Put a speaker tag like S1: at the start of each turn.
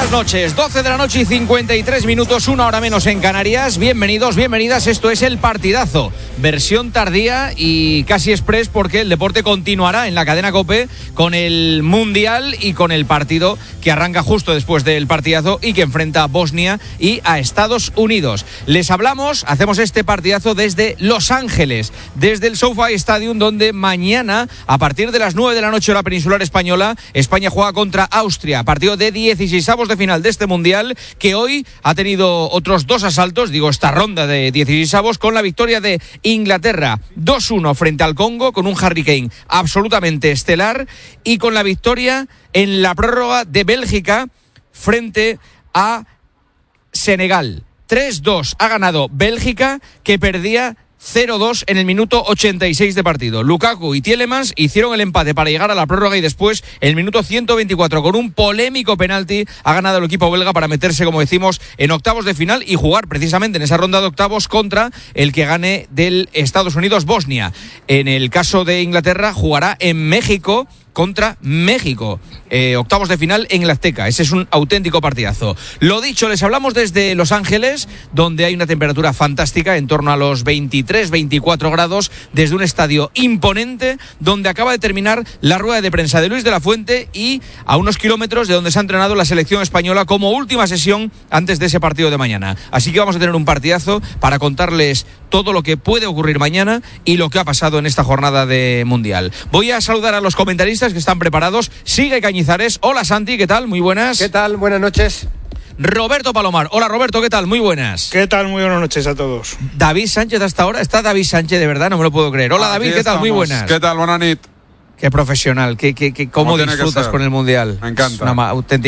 S1: buenas noches. 12 de la noche y 53 minutos, una hora menos en Canarias. Bienvenidos, bienvenidas. Esto es El Partidazo, versión tardía y casi express, porque el deporte continuará en la cadena COPE con el Mundial y con el partido que arranca justo después del partidazo y que enfrenta a Bosnia y a Estados Unidos. Les hablamos, hacemos este partidazo desde Los Ángeles, desde el SoFi Stadium, donde mañana, a partir de las 9 de la noche hora peninsular española, España juega contra Austria, partido de 16avos de final de este Mundial, que hoy ha tenido otros dos asaltos, esta ronda de 16avos, con la victoria de Inglaterra 2-1 frente al Congo, con un Harry Kane absolutamente estelar, y con la victoria en la prórroga de Bélgica frente a Senegal. 3-2 ha ganado Bélgica, que perdía 0-2 en el minuto 86 de partido. Lukaku y Tielemans hicieron el empate para llegar a la prórroga, y después, el minuto 124, con un polémico penalti, ha ganado el equipo belga para meterse, como decimos, en octavos de final y jugar precisamente en esa ronda de octavos contra el que gane del Estados Unidos-Bosnia. En el caso de Inglaterra, jugará en México contra México, octavos de final en el Azteca. Ese es un auténtico partidazo. Lo dicho, les hablamos desde Los Ángeles, donde hay una temperatura fantástica, en torno a los 23-24 grados, desde un estadio imponente, donde acaba de terminar la rueda de prensa de Luis de la Fuente, y a unos kilómetros de donde se ha entrenado la selección española como última sesión antes de ese partido de mañana. Así que vamos a tener un partidazo para contarles todo lo que puede ocurrir mañana y lo que ha pasado en esta jornada de Mundial. Voy a saludar a los comentaristas que están preparados. Sigue Cañizares. Hola, Santi, ¿qué tal? Muy buenas.
S2: ¿Qué tal? Buenas noches.
S1: Roberto Palomar. Hola, Roberto, ¿qué tal? Muy buenas.
S3: ¿Qué tal? Muy buenas noches a todos.
S1: David Sánchez hasta ahora. ¿Está David Sánchez de verdad? No me lo puedo creer. Hola, David, ¿qué tal? Muy buenas.
S4: ¿Qué tal? Buenas noches.
S1: Qué profesional, cómo disfrutas con el Mundial.
S4: Me encanta.
S1: Es una auténtica